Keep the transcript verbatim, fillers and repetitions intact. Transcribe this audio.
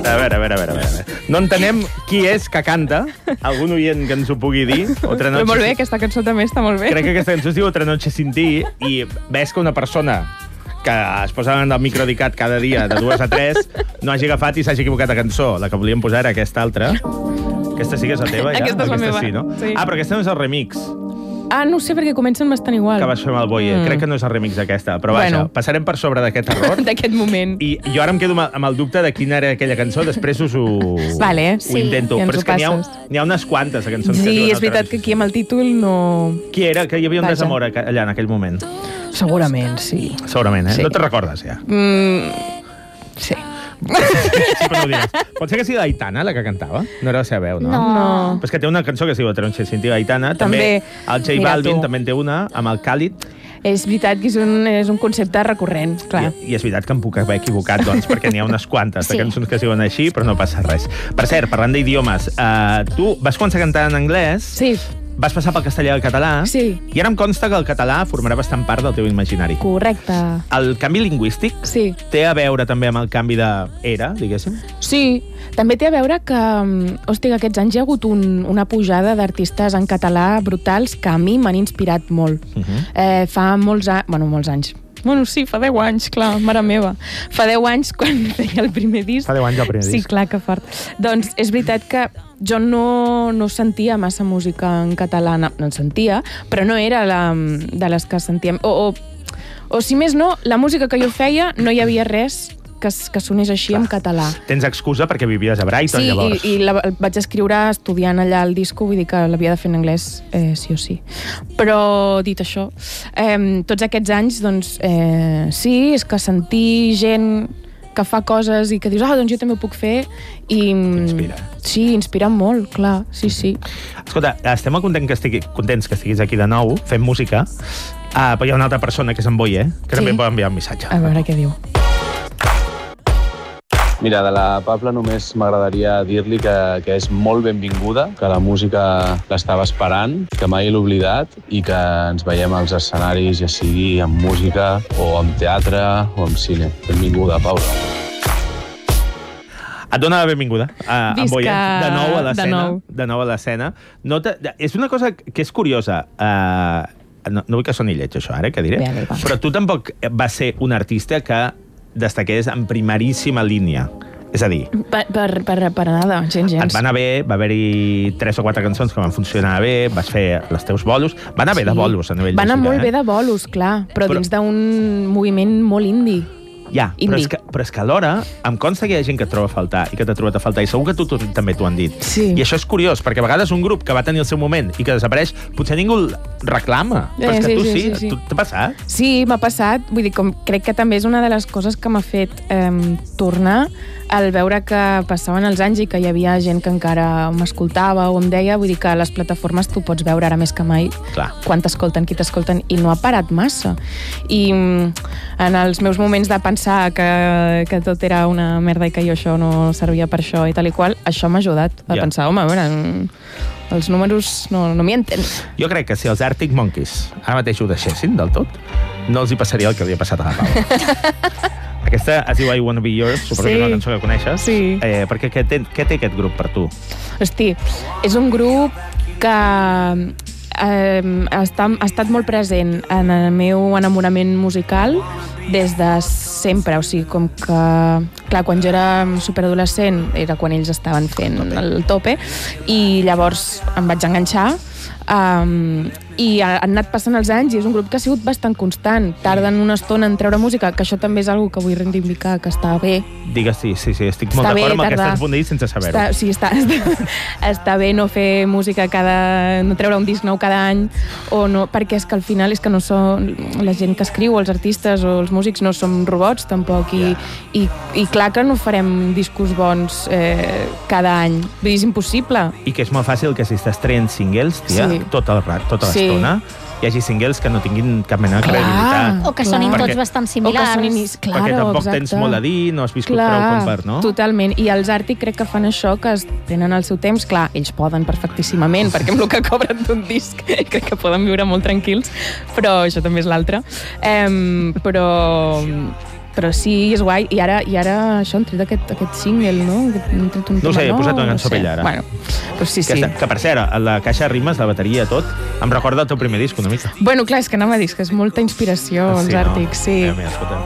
A veure, a veure, a veure, a veure. No entenem qui és que canta. Algun oient que ens ho pugui dir. Otra noche... Però molt bé, aquesta cançó també està molt bé. Crec que aquesta cançó es diu Otra noche sin ti i ves que una persona que es posa davant del microdicat cada dia de dues a tres no hagi agafat i s'hagi equivocat de cançó. La que volíem posar era aquesta altra. Aquesta sí que és la teva, ja? Aquesta és la meva. Sí, no? Sí. Ah, però aquesta no és el remix. Ah, no sé, perquè comencen bastant igual. Que vas fer amb el Boye. Mm. Crec que no és el remix d'aquesta. Però vaja, Bueno. passarem per sobre d'aquest error. D'aquest moment. I jo ara em quedo amb el dubte de quina era aquella cançó. Després us ho, Vale, ho sí. intento. I ens Però és ho que n'hi ha, passes. n'hi ha unes quantes de cançons que Sí, diuen és veritat que aquí amb el títol no... Qui era? Que hi havia un Vaja. desamor allà en aquell moment. Segurament, sí. Segurament, eh? Sí. No te'n recordes, ja. Mm, sí. Sí, però no ho diràs. Pot ser que sigui l'Aitana, la que cantava? No era la seva veu, no? No. No. Però és que té una cançó que es diu Otra noche sin ti, l'Aitana. També, També. el J Mira Balvin tu. també en té una, amb el Càlid. És veritat que és un, és un concepte recurrent, clar. I, I és veritat que em puc haver equivocat, doncs, perquè n'hi ha unes quantes Sí. de cançons que es diuen així, però no passa res. Per cert, parlant d'idiomes, uh, tu vas començar a cantar en anglès, Sí, vas passar pel castellà i el català, Sí. i ara em consta que el català formarà bastant part del teu imaginari. correcte. El canvi lingüístic Sí. té a veure també amb el canvi d'era, diguéssim? Sí, també té a veure que, mm, hòstia, que aquests anys hi ha hagut un, una pujada d'artistes en català brutals que a mi m'han inspirat molt. Uh -huh. eh, fa molts anys... Bueno, molts anys. Bueno, sí, fa deu anys, clar, mare meva. Fa deu anys, quan feia el primer disc... Fa deu anys el primer Sí, disc. clar, que fort. Doncs és veritat que jo no, no sentia massa música en català, no, no en sentia, però no era la, de les que sentíem. O, o, o, si més no, la música que jo feia no hi havia res que, que sonés així en català. Tens excusa perquè vivies a Brighton, Sí, llavors. i, i la, el vaig escriure estudiant allà el disco, vull dir que l'havia de fer en anglès eh, sí o sí. Però, dit això, eh, tots aquests anys, doncs, eh, sí, és que sentir gent que fa coses i que dius, ah, doncs jo també ho puc fer, i... T'inspira. Sí, inspira molt, clar, sí, sí. Escolta, estem molt contents que, estigui, contents que estiguis aquí de nou, fent música, uh, però hi ha una altra persona, que és en Boye, que Sí. també em pot enviar un missatge. A veure què diu. Mira, de la Pabla només m'agradaria dir-li que, que és molt benvinguda, que la música l'estava esperant, que mai l'he oblidat i que ens veiem als escenaris, ja sigui amb música o amb teatre o amb cine. Benvinguda, Paula. Et dona la benvinguda a, a Visca Boye, de nou a de l'escena. nou. De nou a l'escena. No te- és una cosa que és curiosa. Uh, no, no vull que soni lleig, això, ara, que diré. Bé, bé, va. Però tu tampoc vas ser un artista que destaqués en primeríssima línia. És a dir, Per, per, per, per nada, gens, gens. et va anar bé, va haver-hi tres o quatre cançons que van funcionar bé, vas fer els teus bolos. Va anar bé de bolos a nivell Va de anar gira, molt eh? bé de bolos, clar, però, Però- dins d'un moviment molt indie. Ja, però Indie. és, que, però és que alhora em consta que hi ha gent que et troba a faltar i que t'ha trobat a faltar, i segur que tu, tu també t'ho han dit. Sí. I això és curiós, perquè a vegades un grup que va tenir el seu moment i que desapareix, potser ningú el reclama. Però és Eh, que sí, tu sí, sí, sí, sí. tu- t'ha passat? Sí, m'ha passat. Vull dir, com, crec que també és una de les coses que m'ha fet eh, tornar al veure que passaven els anys i que hi havia gent que encara m'escoltava o em deia. Vull dir que a les plataformes tu pots veure ara més que mai Clar. quan t'escolten, qui t'escolten, i no ha parat massa. I mm, en els meus moments de pensar que, que tot era una merda i que jo això no servia per això i tal i qual, això m'ha ajudat a Ja. pensar, home, a veure, mm, els números no, no mienten. Jo crec que si els Arctic Monkeys ara mateix ho deixessin del tot, no els hi passaria el que li ha passat a la Paula. Aquesta es diu I Wanna Be Yours, suposo Sí. que és una cançó que coneixes. Sí. Eh, perquè què té, què té aquest grup per tu? Hosti, és un grup que eh, està, ha estat molt present en el meu enamorament musical des de sempre, o sigui, com que clar, quan jo era superadolescent era quan ells estaven fent el tope i llavors em vaig enganxar um, i han anat passant els anys i és un grup que ha sigut bastant constant, tarden una estona en treure música, que això també és una que vull reivindicar, que està bé. Digues sí, sí, sí, estic molt Està bé d'acord amb el que tardar. estàs punt de dir sense saber-ho. Està, sí, està, està, està bé no fer música cada... no treure un disc nou cada any, o no, perquè és que al final és que no són la gent que escriu, els artistes o els músics no som robots tampoc, i, Ja. i, i clar que no farem discos bons eh, cada any. Vull dir, és impossible. I que és molt fàcil que si estàs traient singles, tia, Sí. tot el rat, tota Sí. l'estona, hi hagi singles que no tinguin cap mena de Clar. credibilitat. O que sonin Perquè- tots bastant O que similars. són inicis, claro, perquè tampoc exacte. tens molt a dir, no has viscut Clar, prou com per, no? Totalment. I els Àrtic crec que fan això, que es prenen el seu temps. Clar, ells poden perfectíssimament, perquè amb el que cobren d'un disc crec que poden viure molt tranquils, però això també és l'altre. Um, però però sí, és guai. I ara, i ara això, han tret aquest, aquest single, no? Han tret un No ho sé, he tema posat una nou, cançó no sé. per allà, ara. Bueno, però sí, Que, sí. està, que per cert, la caixa de ritmes, la bateria, tot, em recorda el teu primer disc una mica. Bueno, clar, és que anava a dir que és molta inspiració, Ah, els sí, no? Àrtics, sí. Mira, mira, escolta.